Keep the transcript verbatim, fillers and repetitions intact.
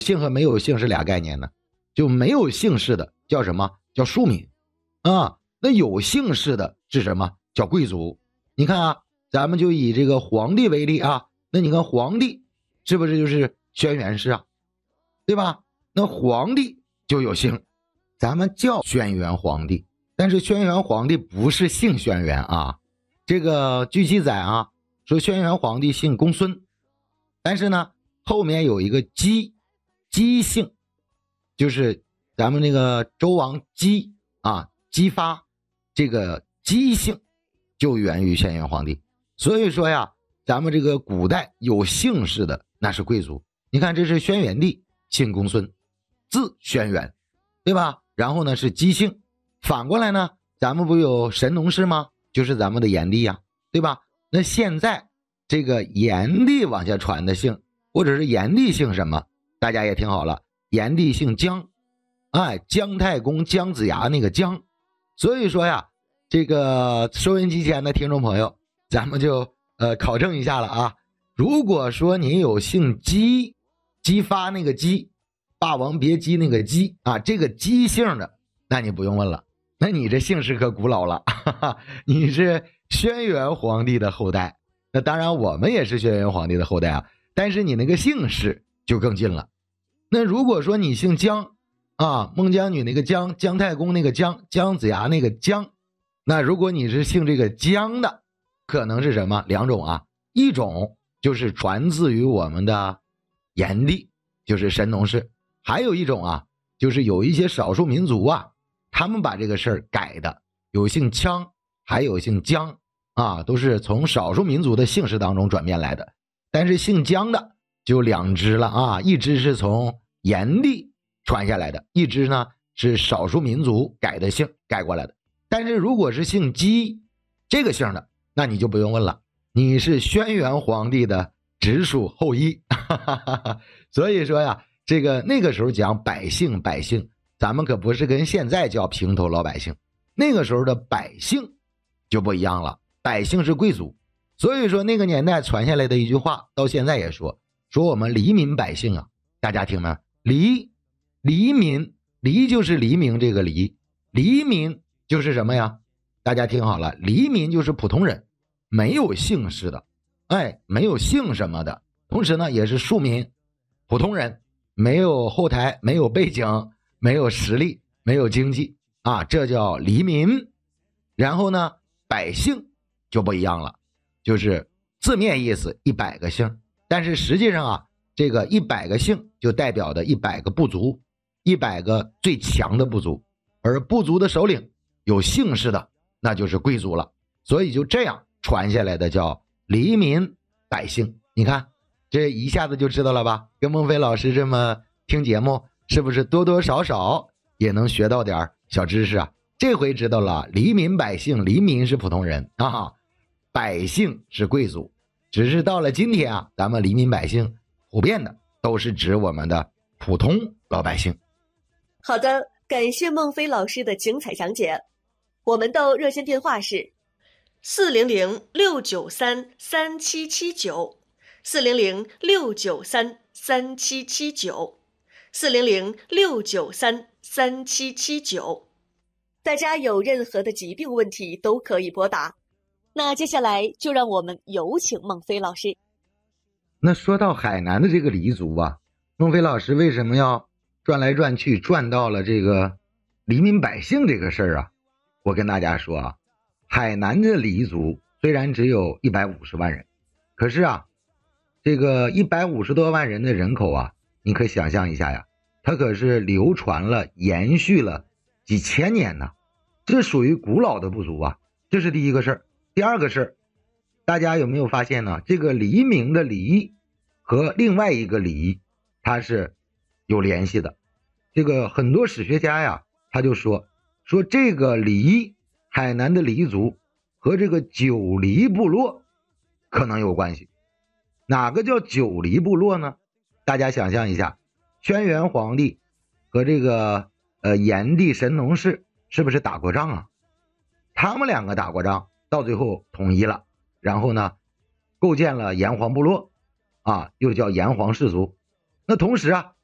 姓和没有姓是俩概念呢。就没有姓氏的叫什么？叫庶民啊。那有姓氏的是什么？叫贵族。你看啊，咱们就以这个皇帝为例啊，那你看皇帝是不是就是轩辕氏啊？对吧？那皇帝就有姓，咱们叫轩辕皇帝，但是轩辕皇帝不是姓轩辕啊。这个据记载啊，说轩辕皇帝姓公孙，但是呢后面有一个姬，姬姓，就是咱们那个周王姬啊，姬发，这个姬姓就源于轩辕皇帝。所以说呀，咱们这个古代有姓氏的那是贵族。你看这是轩辕帝姓公孙，字轩辕，对吧？然后呢是姬姓。反过来呢，咱们不有神农氏吗？就是咱们的炎帝呀，对吧？那现在这个炎帝往下传的姓，或者是炎帝姓什么，大家也听好了，炎帝姓姜，哎，姜太公姜子牙那个姜。所以说呀，这个收音机前的听众朋友，咱们就呃考证一下了啊。如果说你有姓姬，姬发那个姬，霸王别姬那个姬啊，这个姬姓的，那你不用问了，那你这姓氏可古老了，哈哈，你是轩辕皇帝的后代。那当然我们也是轩辕皇帝的后代啊，但是你那个姓氏就更近了。那如果说你姓姜啊，孟姜女那个姜，姜太公那个姜，姜子牙那个姜，那如果你是姓这个姜的，可能是什么？两种啊，一种就是传自于我们的炎帝，就是神农氏。还有一种啊，就是有一些少数民族啊，他们把这个事儿改的，有姓羌，还有姓姜啊，都是从少数民族的姓氏当中转变来的。但是姓姜的就两支了啊，一支是从炎帝传下来的，一支呢是少数民族改的姓改过来的。但是如果是姓姬这个姓的，那你就不用问了，你是轩辕皇帝的直属后裔。所以说呀，这个那个时候讲百姓百姓，咱们可不是跟现在叫平头老百姓，那个时候的百姓就不一样了，百姓是贵族。所以说那个年代传下来的一句话，到现在也说说我们黎民百姓啊，大家听没？黎黎民，黎就是黎明这个黎，黎民就是什么呀？大家听好了，黎民就是普通人，没有姓氏的，哎，没有姓什么的，同时呢也是庶民，普通人，没有后台，没有背景，没有实力，没有经济啊，这叫黎民。然后呢百姓就不一样了，就是字面意思一百个姓，但是实际上啊，这个一百个姓就代表的一百个部族，一百个最强的部族，而部族的首领有姓氏的那就是贵族了。所以就这样传下来的叫黎民百姓。你看这一下子就知道了吧？跟孟非老师这么听节目，是不是多多少少也能学到点小知识啊？这回知道了，黎民百姓，黎民是普通人啊，百姓是贵族。只是到了今天啊，咱们黎民百姓普遍的都是指我们的普通老百姓。 好的，感谢孟非老师的精彩讲解。我们的热线电话是四零零六九三三七七九，四零零六九三三七七九，四零零六九三三七七九。大家有任何的疾病问题都可以拨打。那接下来就让我们有请孟非老师。 那说到海南的这个黎族啊，孟非老师为什么要转来转去转到了这个黎民百姓这个事儿啊？我跟大家说啊，海南的黎族虽然只有一百五十万人，可是啊，这个一百五十多万人的人口啊，你可想象一下呀，它可是流传了延续了几千年呢，这属于古老的部族啊，这是第一个事儿。第二个事儿，大家有没有发现呢？这个黎明的黎和另外一个黎它是有联系的。这个很多史学家呀，他就说说这个黎，海南的黎族和这个九黎部落可能有关系。哪个叫九黎部落呢？大家想象一下，轩辕皇帝和这个呃炎帝神农氏是不是打过仗啊？他们两个打过仗，到最后统一了，然后呢构建了炎黄部落啊，又叫炎黄氏族。那同时啊，